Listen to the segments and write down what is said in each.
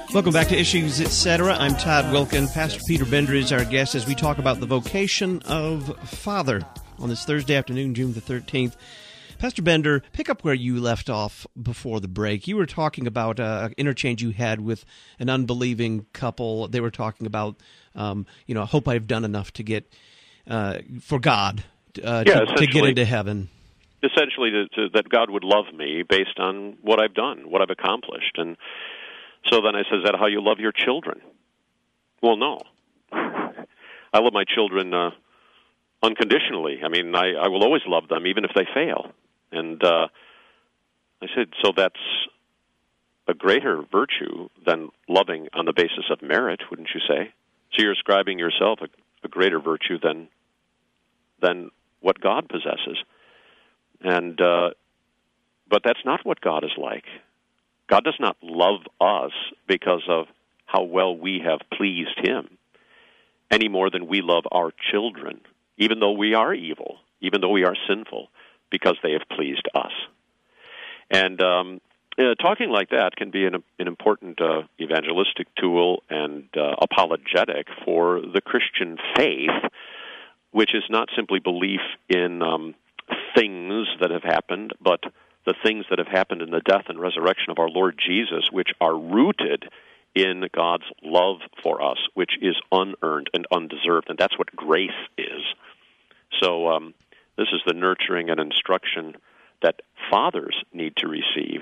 Welcome back to Issues Etc. I'm Todd Wilkin. Pastor Peter Bender is our guest as we talk about the vocation of father on this Thursday afternoon, June the 13th. Pastor Bender, pick up where you left off before the break. You were talking about an interchange you had with an unbelieving couple. They were talking about, I hope I've done enough to get, for God, to get into heaven. Essentially, that God would love me based on what I've done, what I've accomplished. And so then I said, is that how you love your children? Well, no. I love my children unconditionally. I mean, I will always love them, even if they fail. And I said, so that's a greater virtue than loving on the basis of merit, wouldn't you say? So you're ascribing yourself a greater virtue than what God possesses. And but that's not what God is like. God does not love us because of how well we have pleased Him, any more than we love our children, even though we are evil, even though we are sinful, because they have pleased us. And talking like that can be an important evangelistic tool and apologetic for the Christian faith, which is not simply belief in things that have happened, but the things that have happened in the death and resurrection of our Lord Jesus, which are rooted in God's love for us, which is unearned and undeserved, and that's what grace is. So this is the nurturing and instruction that fathers need to receive,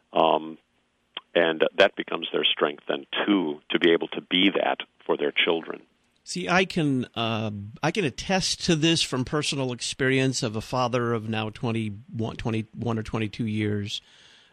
and that becomes their strength then, too, to be able to be that for their children. See, I can attest to this from personal experience of a father of now 21 or 22 years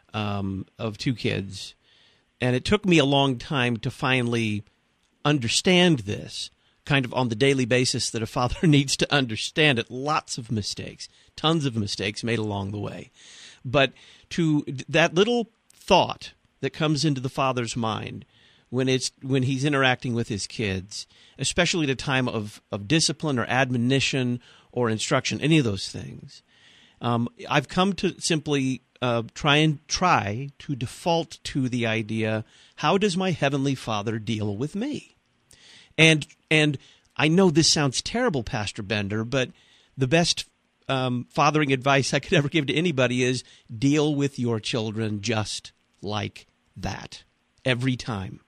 of two kids. And it took me a long time to finally understand this, kind of on the daily basis that a father needs to understand it. Lots of mistakes, tons of mistakes made along the way. But to that little thought that comes into the father's mind when he's interacting with his kids, especially at a time of discipline or admonition or instruction, any of those things, I've come to simply try to default to the idea, how does my Heavenly Father deal with me? And I know this sounds terrible, Pastor Bender, but the best fathering advice I could ever give to anybody is deal with your children just like that every time,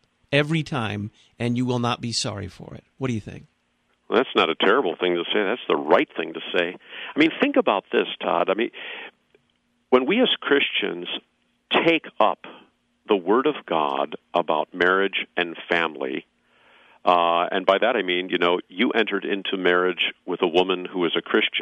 and you will not be sorry for it. What do you think? Well, that's not a terrible thing to say. That's the right thing to say. I mean, think about this, Todd. I mean, when we as Christians take up the Word of God about marriage and family, and by that I mean, you entered into marriage with a woman who is a Christian,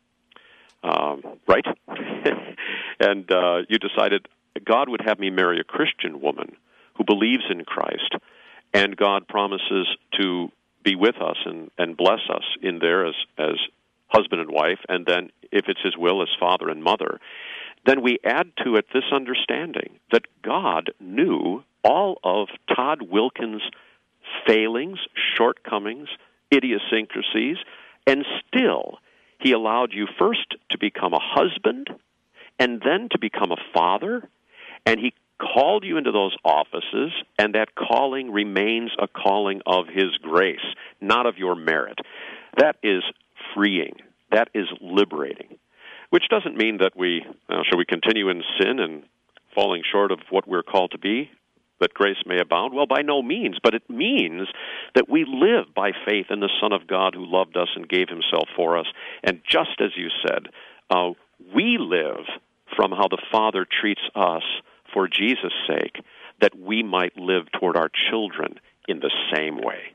right? And you decided God would have me marry a Christian woman who believes in Christ, and God promises to be with us and bless us in there as husband and wife, and then, if it's His will, as father and mother. Then we add to it this understanding that God knew all of Todd Wilkin's failings, shortcomings, idiosyncrasies, and still He allowed you first to become a husband and then to become a father, and He called you into those offices, and that calling remains a calling of His grace, not of your merit. That is freeing. That is liberating. Which doesn't mean that shall we continue in sin and falling short of what we're called to be, that grace may abound? Well, by no means, but it means that we live by faith in the Son of God who loved us and gave Himself for us. And just as you said, we live from how the Father treats us for Jesus' sake, that we might live toward our children in the same way.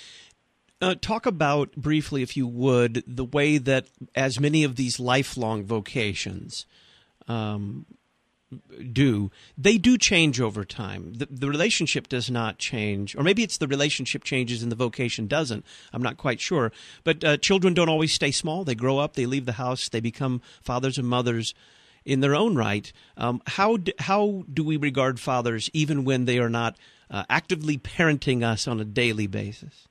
Talk about, briefly, if you would, the way that, as many of these lifelong vocations they do change over time. The relationship does not change, or maybe it's the relationship changes and the vocation doesn't. I'm not quite sure. But children don't always stay small. They grow up, they leave the house, they become fathers and mothers in their own right. How do we regard fathers even when they are not actively parenting us on a daily basis?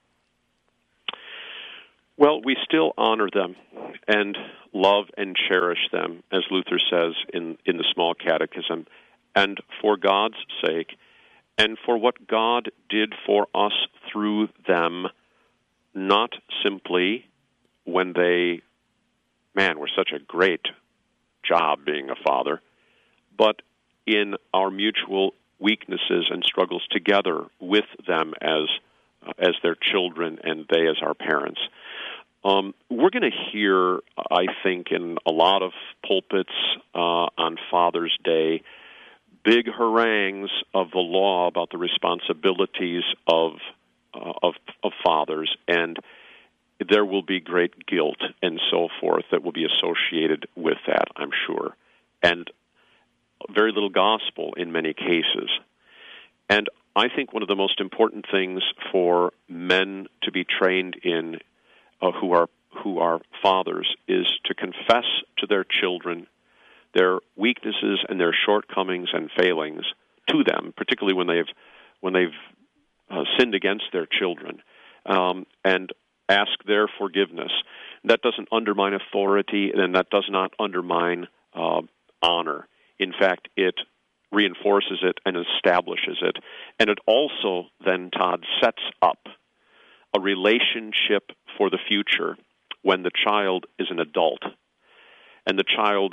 Well, we still honor them and love and cherish them, as Luther says in the Small Catechism, and for God's sake, and for what God did for us through them, not simply when they, were such a great job being a father, but in our mutual weaknesses and struggles together with them as their children and they as our parents. We're going to hear, I think, in a lot of pulpits on Father's Day, big harangues of the law about the responsibilities of fathers, and there will be great guilt and so forth that will be associated with that, I'm sure, and very little gospel in many cases. And I think one of the most important things for men to be trained in who are fathers is to confess to their children their weaknesses and their shortcomings and failings to them, particularly when they've sinned against their children, and ask their forgiveness. That doesn't undermine authority, and that does not undermine honor. In fact, it reinforces it and establishes it. And it also then, Todd, sets up a relationship for the future when the child is an adult. And the child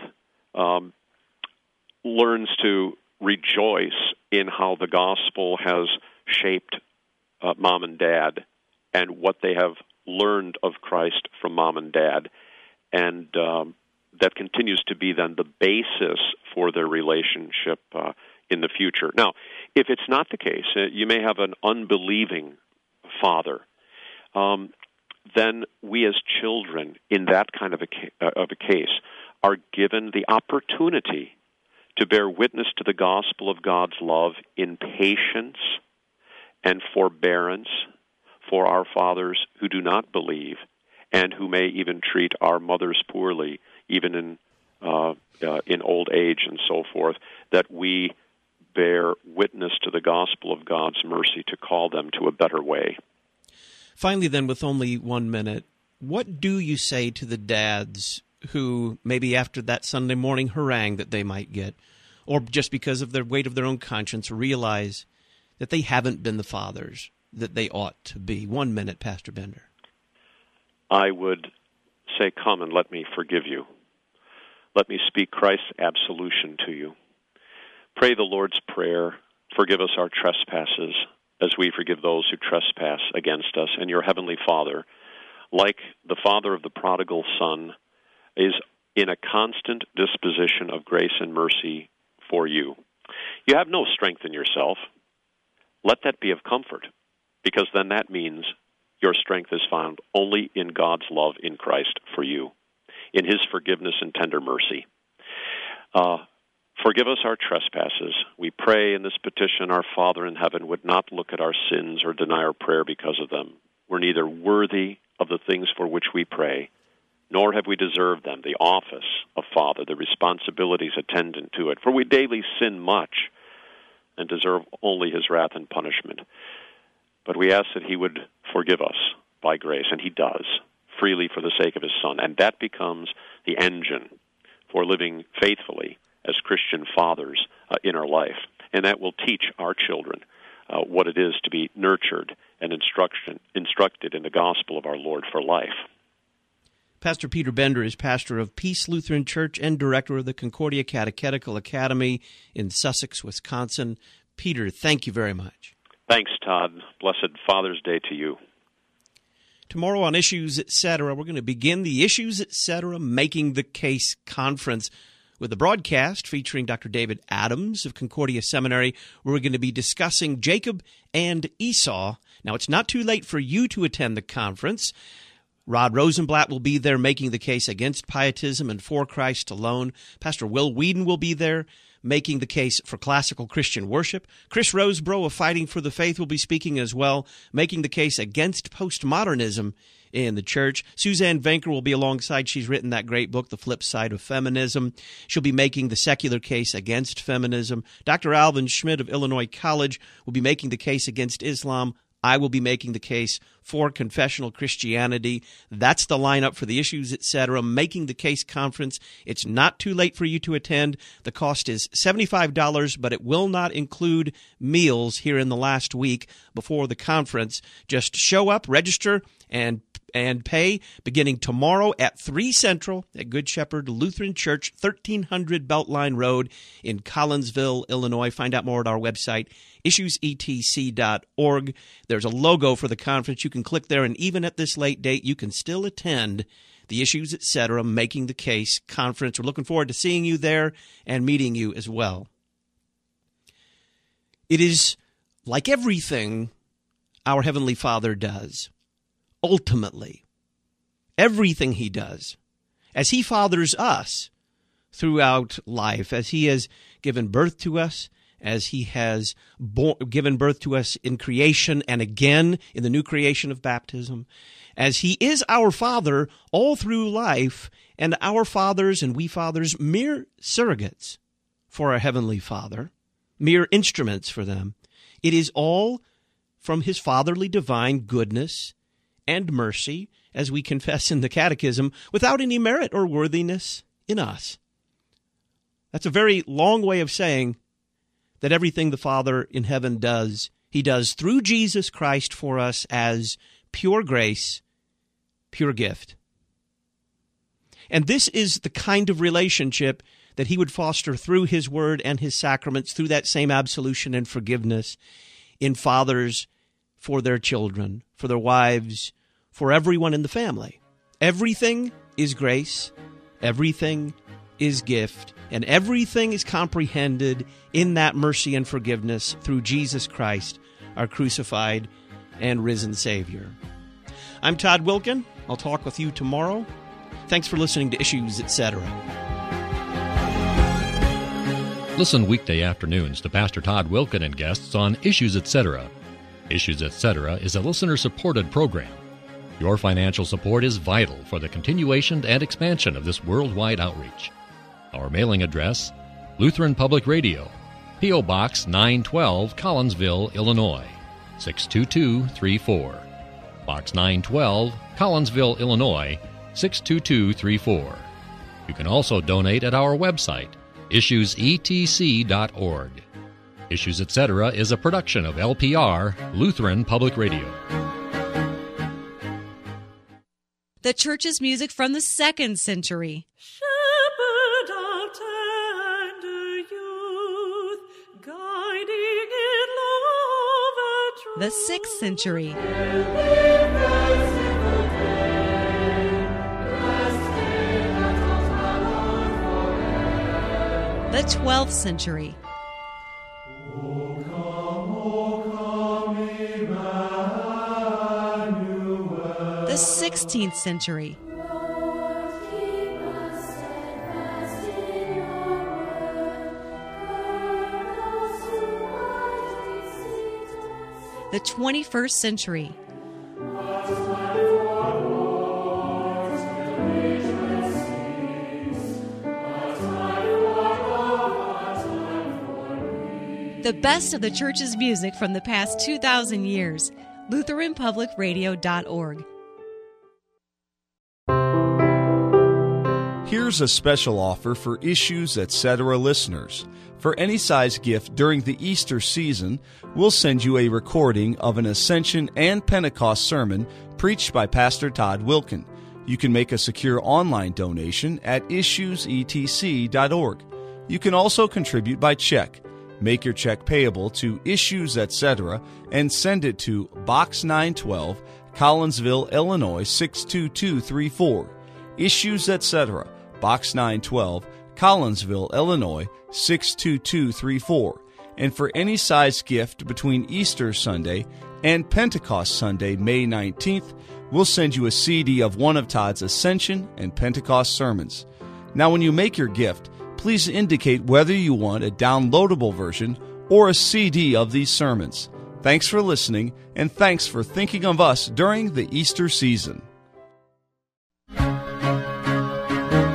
learns to rejoice in how the gospel has shaped mom and dad and what they have learned of Christ from mom and dad. And that continues to be then the basis for their relationship in the future. Now, if it's not the case, you may have an unbelieving father, then we as children in that kind of a case are given the opportunity to bear witness to the gospel of God's love in patience and forbearance for our fathers who do not believe and who may even treat our mothers poorly, even in old age and so forth, that we bear witness to the gospel of God's mercy to call them to a better way. Finally, then, with only 1 minute, what do you say to the dads who, maybe after that Sunday morning harangue that they might get, or just because of the weight of their own conscience, realize that they haven't been the fathers that they ought to be? 1 minute, Pastor Bender. I would say, come and let me forgive you. Let me speak Christ's absolution to you. Pray the Lord's Prayer. Forgive us our trespasses as we forgive those who trespass against us. And your heavenly Father, like the father of the prodigal son, is in a constant disposition of grace and mercy for you. You have no strength in yourself. Let that be of comfort, because then that means your strength is found only in God's love in Christ for you, in His forgiveness and tender mercy. Forgive us our trespasses. We pray in this petition our Father in heaven would not look at our sins or deny our prayer because of them. We're neither worthy of the things for which we pray, nor have we deserved them, the office of Father, the responsibilities attendant to it. For we daily sin much and deserve only His wrath and punishment. But we ask that He would forgive us by grace, and He does, freely for the sake of His Son. And that becomes the engine for living faithfully as Christian fathers in our life. And that will teach our children what it is to be nurtured and instructed in the gospel of our Lord for life. Pastor Peter Bender is pastor of Peace Lutheran Church and director of the Concordia Catechetical Academy in Sussex, Wisconsin. Peter, thank you very much. Thanks, Todd. Blessed Father's Day to you. Tomorrow on Issues Etc., we're going to begin the Issues Etc. Making the Case Conference with a broadcast featuring Dr. David Adams of Concordia Seminary, where we're going to be discussing Jacob and Esau. Now, it's not too late for you to attend the conference. Rod Rosenblatt will be there making the case against pietism and for Christ alone. Pastor Will Whedon will be there making the case for classical Christian worship. Chris Rosebrough of Fighting for the Faith will be speaking as well, making the case against postmodernism in the church. Suzanne Venker will be alongside. She's written that great book, The Flip Side of Feminism. She'll be making the secular case against feminism. Dr. Alvin Schmidt of Illinois College will be making the case against Islam I will be making the case for confessional Christianity. That's the lineup for the Issues, Etc. Making the Case Conference. It's not too late for you to attend. The cost is $75, but it will not include meals here in the last week before the conference. Just show up, register, and pay beginning tomorrow at 3 Central at Good Shepherd Lutheran Church, 1300 Beltline Road in Collinsville, Illinois. Find out more at our website, issuesetc.org. There's a logo for the conference. You can click there, and even at this late date, you can still attend the Issues, Etc. Making the Case Conference. We're looking forward to seeing you there and meeting you as well. It is like everything our Heavenly Father does. Ultimately, everything he does, as he fathers us throughout life, as he has given birth to us, as he has given birth to us in creation and again in the new creation of baptism, as he is our Father all through life, and our fathers and we fathers mere surrogates for our Heavenly Father, mere instruments for them. It is all from his fatherly divine goodness and mercy, as we confess in the Catechism, without any merit or worthiness in us. That's a very long way of saying that everything the Father in heaven does, he does through Jesus Christ for us as pure grace, pure gift. And this is the kind of relationship that he would foster through his word and his sacraments, through that same absolution and forgiveness in fathers for their children, for their wives, for everyone in the family. Everything is grace, everything is gift, and everything is comprehended in that mercy and forgiveness through Jesus Christ, our crucified and risen Savior. I'm Todd Wilken. I'll talk with you tomorrow. Thanks for listening to Issues, Etc. Listen weekday afternoons to Pastor Todd Wilken and guests on Issues, Etc. Issues, Etc. is a listener-supported program. Your financial support is vital for the continuation and expansion of this worldwide outreach. Our mailing address, Lutheran Public Radio, P.O. Box 912, Collinsville, Illinois, 62234. Box 912, Collinsville, Illinois, 62234. You can also donate at our website, issuesetc.org. Issues, Etc. is a production of LPR, Lutheran Public Radio. The church's music from the 2nd century. Shepherd of tender youth, guiding in love and truth. The 6th century. The 12th century. The 16th century. The 21st century. The best of the church's music from the past 2,000 years. LutheranPublicRadio.org. Here's a special offer for Issues, Etc. listeners. For any size gift during the Easter season, we'll send you a recording of an Ascension and Pentecost sermon preached by Pastor Todd Wilken. You can make a secure online donation at issuesetc.org. You can also contribute by check. Make your check payable to Issues, Etc. and send it to Box 912, Collinsville, Illinois 62234. Issues, Etc. Box 912, Collinsville, Illinois 62234. And for any size gift between Easter Sunday and Pentecost Sunday, May 19th, we'll send you a CD of one of Todd's Ascension and Pentecost sermons. Now, when you make your gift, please indicate whether you want a downloadable version or a CD of these sermons. Thanks for listening, and thanks for thinking of us during the Easter season.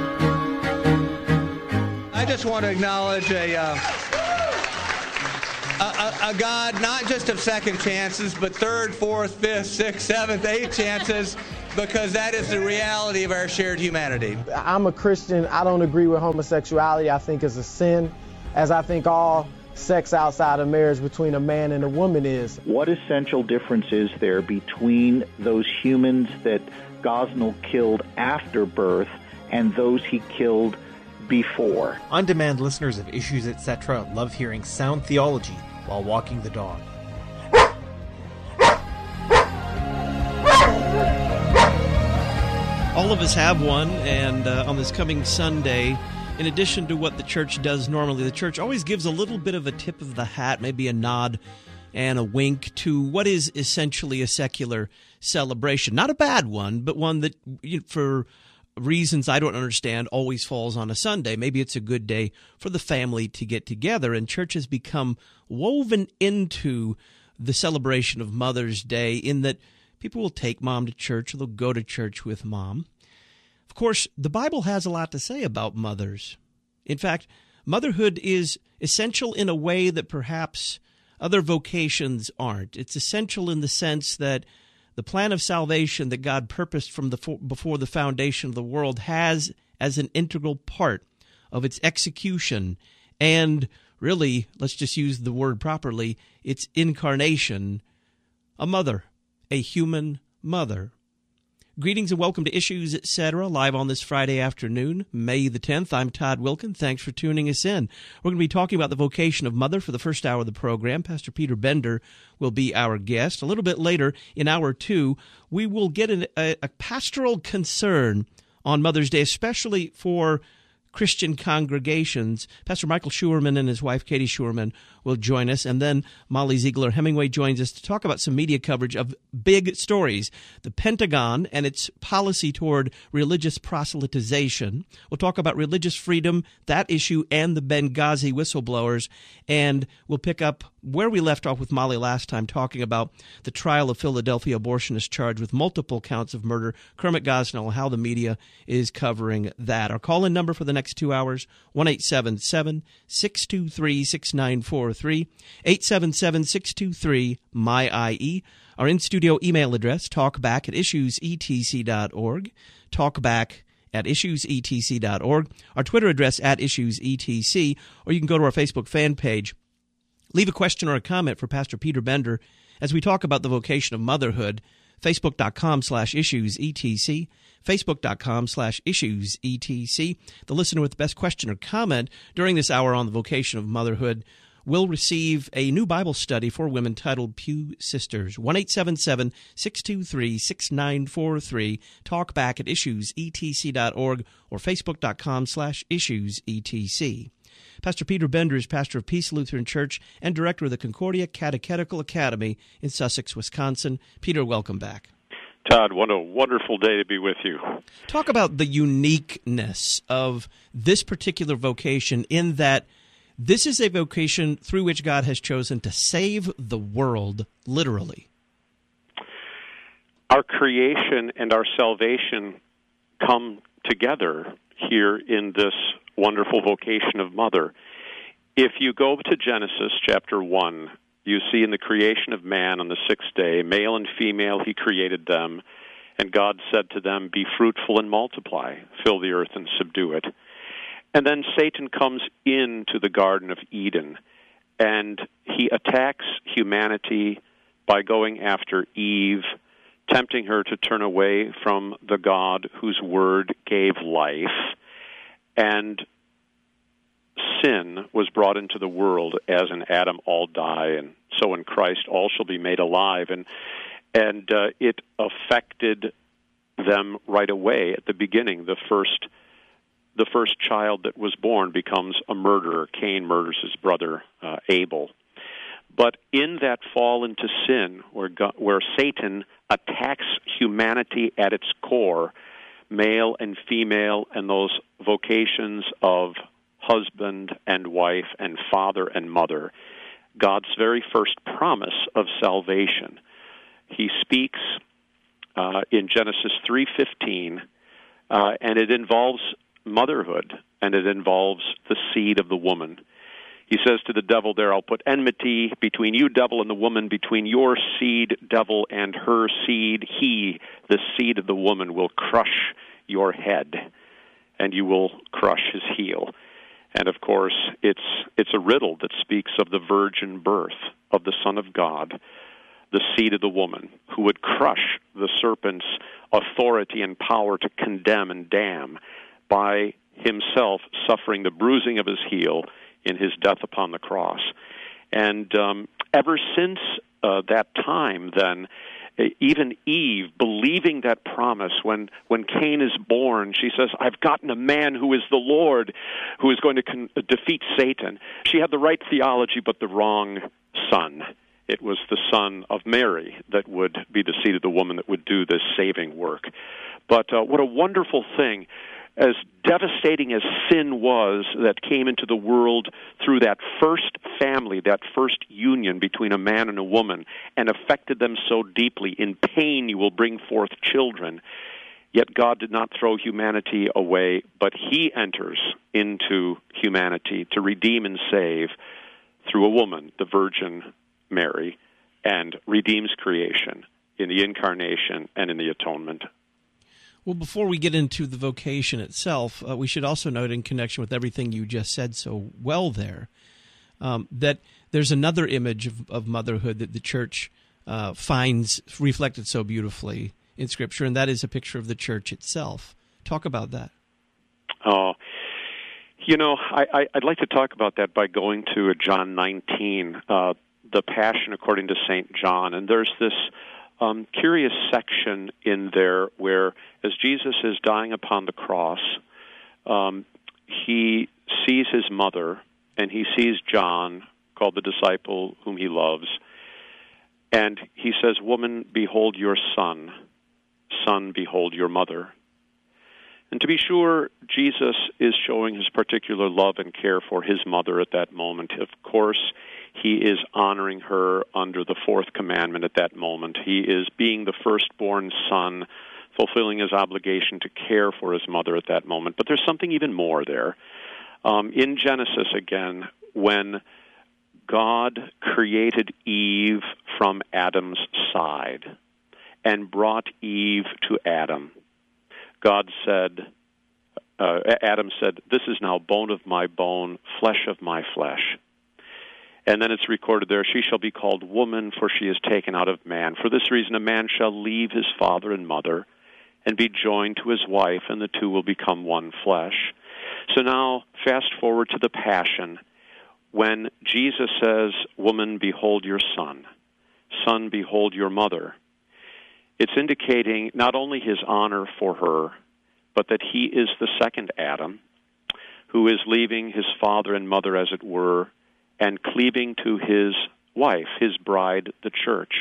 I just want to acknowledge a God not just of second chances, but third, fourth, fifth, sixth, seventh, eighth chances, because that is the reality of our shared humanity. I'm a Christian. I don't agree with homosexuality. I think it's a sin, as I think all sex outside of marriage between a man and a woman is. What essential difference is there between those humans that Gosnell killed after birth and those he killed before? On-demand listeners of Issues Etc. love hearing sound theology while walking the dog. All of us have one, and on this coming Sunday, in addition to what the church does normally, the church always gives a little bit of a tip of the hat, maybe a nod and a wink to what is essentially a secular celebration. Not a bad one, but one that, for reasons I don't understand, always falls on a Sunday. Maybe it's a good day for the family to get together, and church has become woven into the celebration of Mother's Day in that people will take mom to church, or they'll go to church with mom. Of course, the Bible has a lot to say about mothers. In fact, motherhood is essential in a way that perhaps other vocations aren't. It's essential in the sense that the plan of salvation that God purposed from before the foundation of the world has as an integral part of its execution and really, let's just use the word properly, its incarnation, a mother, a human mother. Greetings and welcome to Issues Etc. live on this Friday afternoon, May the 10th. I'm Todd Wilkin. Thanks for tuning us in. We're going to be talking about the vocation of mother for the first hour of the program. Pastor Peter Bender will be our guest. A little bit later, in hour two, we will get a pastoral concern on Mother's Day, especially for Christian congregations. Pastor Michael Schuerman and his wife Katie Schuerman will join us, and then Molly Ziegler Hemingway joins us to talk about some media coverage of big stories. The Pentagon and its policy toward religious proselytization. We'll talk about religious freedom, that issue, and the Benghazi whistleblowers, and we'll pick up where we left off with Molly last time, talking about the trial of Philadelphia abortionist charged with multiple counts of murder, Kermit Gosnell, how the media is covering that. Our call-in number for the next 2 hours, 1-877-623-6943, 877-623-MY-IE. Our in-studio email address, talkback@issuesetc.org, talkback@issuesetc.org. Our Twitter address, @issuesetc, or you can go to our Facebook fan page. Leave a question or a comment for Pastor Peter Bender as we talk about the vocation of motherhood. Facebook.com/issuesetc, Facebook.com/issuesetc. The listener with the best question or comment during this hour on the vocation of motherhood will receive a new Bible study for women titled Pew Sisters. 1-877-623-6943. Talk back at issuesetc.org or Facebook.com/issuesetc. Pastor Peter Bender is pastor of Peace Lutheran Church and director of the Concordia Catechetical Academy in Sussex, Wisconsin. Peter, welcome back. Todd, what a wonderful day to be with you. Talk about the uniqueness of this particular vocation in that this is a vocation through which God has chosen to save the world, literally. Our creation and our salvation come together here in this wonderful vocation of mother. If you go to Genesis chapter 1, you see in the creation of man on the sixth day, male and female he created them, and God said to them, "Be fruitful and multiply, fill the earth and subdue it." And then Satan comes into the Garden of Eden, and he attacks humanity by going after Eve, tempting her to turn away from the God whose word gave life. And sin was brought into the world as in Adam all die, and so in Christ all shall be made alive. And it affected them right away at the beginning. The first child that was born becomes a murderer. Cain murders his brother Abel. But in that fall into sin, where Satan attacks humanity at its core, male and female, and those vocations of husband and wife and father and mother, God's very first promise of salvation. He speaks in Genesis 3:15, and it involves motherhood, and it involves the seed of the woman. He says to the devil there, I'll put enmity between you, devil, and the woman, between your seed, devil, and her seed. He, the seed of the woman, will crush your head, and you will crush his heel. And, of course, it's a riddle that speaks of the virgin birth of the Son of God, the seed of the woman, who would crush the serpent's authority and power to condemn and damn by himself suffering the bruising of his heel in his death upon the cross. And ever since that time, then, even Eve, believing that promise, when Cain is born, she says, I've gotten a man who is the Lord, who is going to defeat Satan. She had the right theology, but the wrong son. It was the son of Mary that would be the seed of the woman that would do this saving work. But what a wonderful thing. As devastating as sin was that came into the world through that first family, that first union between a man and a woman, and affected them so deeply, in pain you will bring forth children, yet God did not throw humanity away, but he enters into humanity to redeem and save through a woman, the Virgin Mary, and redeems creation in the incarnation and in the atonement. Well, before we get into the vocation itself, we should also note, in connection with everything you just said so well there, that there's another image of motherhood that the Church finds reflected so beautifully in Scripture, and that is a picture of the Church itself. Talk about that. Oh, I'd like to talk about that by going to John 19, the Passion according to St. John, and there's this curious section in there where, as Jesus is dying upon the cross, he sees his mother, and he sees John, called the disciple whom he loves, and he says, Woman, behold your son. Son, behold your mother. And to be sure, Jesus is showing his particular love and care for his mother at that moment. Of course, he is honoring her under the fourth commandment at that moment. He is being the firstborn son, fulfilling his obligation to care for his mother at that moment. But there's something even more there. In Genesis, again, when God created Eve from Adam's side and brought Eve to Adam, God said, Adam said, this is now bone of my bone, flesh of my flesh. And then it's recorded there, she shall be called woman, for she is taken out of man. For this reason a man shall leave his father and mother and be joined to his wife, and the two will become one flesh. So now, fast forward to the Passion, when Jesus says, Woman, behold your son. Son, behold your mother. It's indicating not only his honor for her, but that he is the second Adam, who is leaving his father and mother, as it were, and cleaving to his wife, his bride, the church.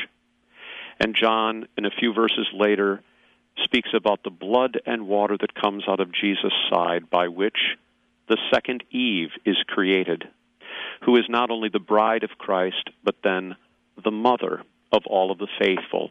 And John, in a few verses later, speaks about the blood and water that comes out of Jesus' side, by which the second Eve is created, who is not only the bride of Christ, but then the mother of all of the faithful.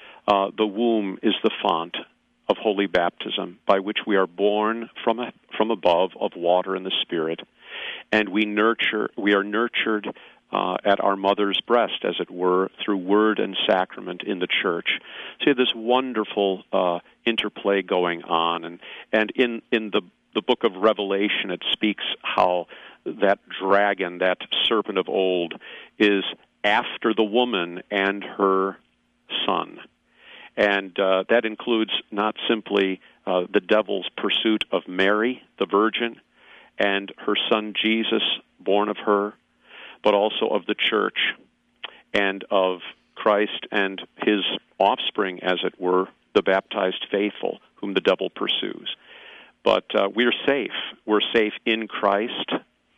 The womb is the font of holy baptism, by which we are born from above of water and the Spirit, and we are nurtured at our mother's breast, as it were, through word and sacrament in the church. So you have this wonderful interplay going on, and in the book of Revelation, it speaks how that dragon, that serpent of old, is after the woman and her son. And that includes not simply the devil's pursuit of Mary, the Virgin, and her son Jesus, born of her, but also of the church and of Christ and his offspring, as it were, the baptized faithful, whom the devil pursues. But we're safe. We're safe in Christ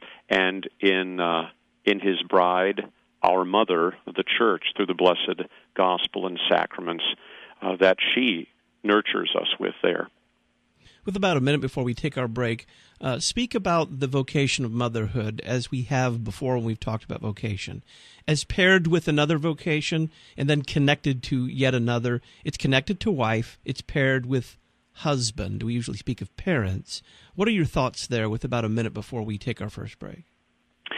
and in his bride, our mother, the church, through the blessed gospel and sacraments that she nurtures us with there. With about a minute before we take our break, speak about the vocation of motherhood as we have before when we've talked about vocation. As paired with another vocation and then connected to yet another, it's connected to wife, it's paired with husband. We usually speak of parents. What are your thoughts there with about a minute before we take our first break?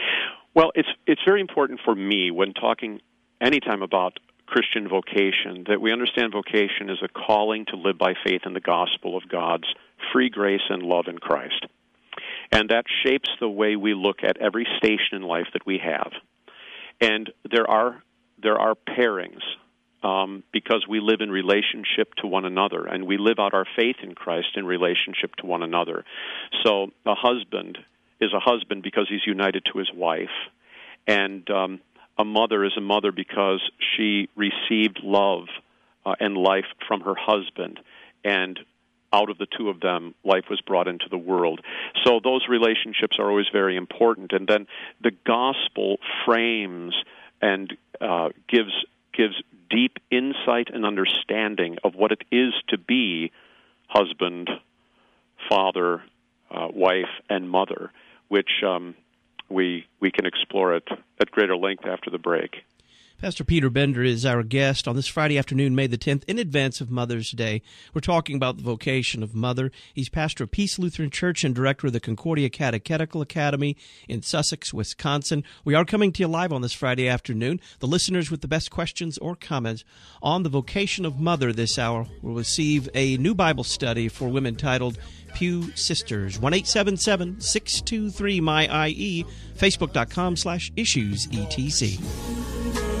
Well, it's very important for me when talking anytime about Christian vocation that we understand vocation is a calling to live by faith in the gospel of God's free grace and love in Christ. And that shapes the way we look at every station in life that we have. And there are pairings because we live in relationship to one another, and we live out our faith in Christ in relationship to one another. So a husband is a husband because he's united to his wife, and a mother is a mother because she received love and life from her husband, and out of the two of them, life was brought into the world. So those relationships are always very important. And then the gospel frames and gives deep insight and understanding of what it is to be husband, father, wife, and mother, which we can explore at greater length after the break. Pastor Peter Bender is our guest on this Friday afternoon, May the 10th, in advance of Mother's Day. We're talking about the vocation of mother. He's pastor of Peace Lutheran Church and director of the Concordia Catechetical Academy in Sussex, Wisconsin. We are coming to you live on this Friday afternoon. The listeners with the best questions or comments on the vocation of mother this hour will receive a new Bible study for women titled Pew Sisters. 1-877-623-MY-IE, Facebook.com/IssuesETC.